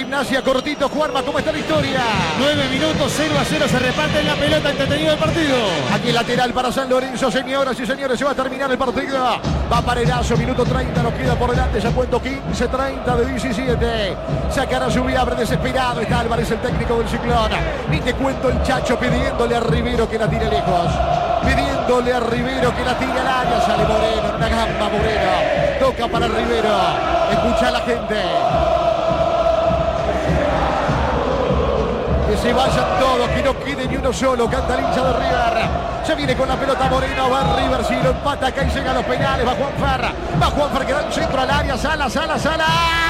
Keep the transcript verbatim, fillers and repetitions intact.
Gimnasia cortito, Juanma, ¿cómo está la historia? nueve minutos, cero a cero, se reparten la pelota, entretenido el partido. Aquí lateral para San Lorenzo, señoras y señores, se va a terminar el partido. Va para Erazo, minuto treinta, nos queda por delante, ya cuento quince treinta de diecisiete. Sacará su viabre desesperado, está Álvarez, el técnico del Ciclón. Ni te cuento el Chacho pidiéndole a Rivero que la tire lejos. Pidiéndole a Rivero que la tire al área, sale Moreno, en una gamba Moreno. Toca para Rivero, escucha a la gente. Que se vayan todos, que no quede ni uno solo, canta el hincha de River. Se viene con la pelota Moreno, va River, si lo empata acá y llega a los penales, va Juanfer. Va Juanfer que da un centro al área, Sala, Sala, Sala.